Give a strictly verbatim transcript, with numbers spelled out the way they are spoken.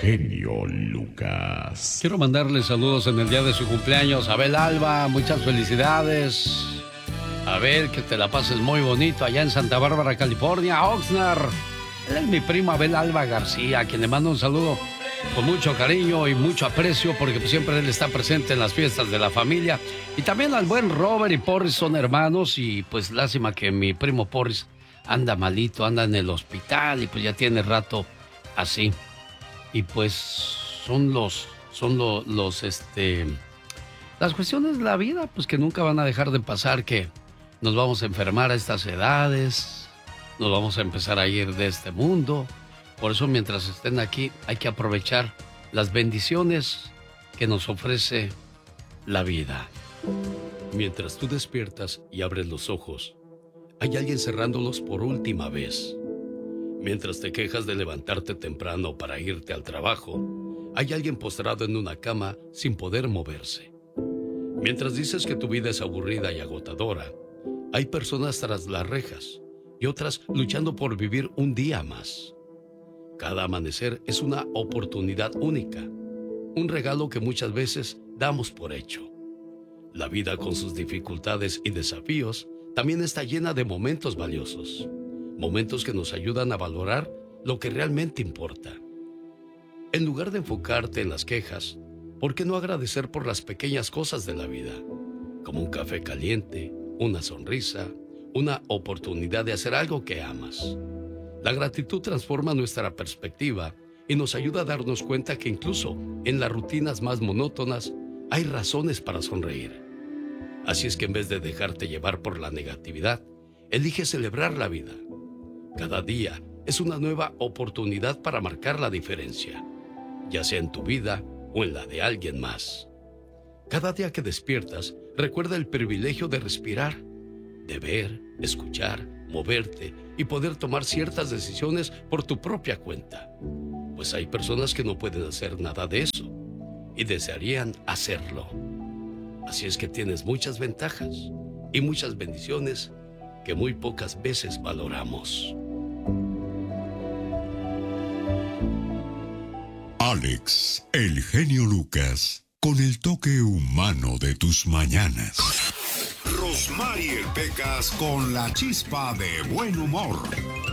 genio Lucas. Quiero mandarle saludos en el día de su cumpleaños. Abel Alba, muchas felicidades. Abel, que te la pases muy bonito allá en Santa Bárbara, California. Oxnard. Él es mi primo Abel Alba García, a quien le mando un saludo con mucho cariño y mucho aprecio, porque siempre él está presente en las fiestas de la familia. Y también al buen Robert y Porris son hermanos, y pues lástima que mi primo Porris anda malito, anda en el hospital y pues ya tiene rato así. Y pues son los, son lo- los, este, las cuestiones de la vida, pues que nunca van a dejar de pasar, que nos vamos a enfermar a estas edades, nos vamos a empezar a ir de este mundo. Por eso, mientras estén aquí, hay que aprovechar las bendiciones que nos ofrece la vida. Mientras tú despiertas y abres los ojos, hay alguien cerrándolos por última vez. Mientras te quejas de levantarte temprano para irte al trabajo, hay alguien postrado en una cama sin poder moverse. Mientras dices que tu vida es aburrida y agotadora, hay personas tras las rejas y otras luchando por vivir un día más. Cada amanecer es una oportunidad única, un regalo que muchas veces damos por hecho. La vida, con sus dificultades y desafíos, también está llena de momentos valiosos, momentos que nos ayudan a valorar lo que realmente importa. En lugar de enfocarte en las quejas, ¿por qué no agradecer por las pequeñas cosas de la vida? Como un café caliente, una sonrisa, una oportunidad de hacer algo que amas. La gratitud transforma nuestra perspectiva y nos ayuda a darnos cuenta que incluso en las rutinas más monótonas hay razones para sonreír. Así es que en vez de dejarte llevar por la negatividad, elige celebrar la vida. Cada día es una nueva oportunidad para marcar la diferencia, ya sea en tu vida o en la de alguien más. Cada día que despiertas, recuerda el privilegio de respirar, de ver, escuchar, moverte y poder tomar ciertas decisiones por tu propia cuenta. Pues hay personas que no pueden hacer nada de eso y desearían hacerlo. Así es que tienes muchas ventajas y muchas bendiciones que muy pocas veces valoramos. Alex, el genio Lucas, con el toque humano de tus mañanas. Rosmarie Pecas con la chispa de buen humor.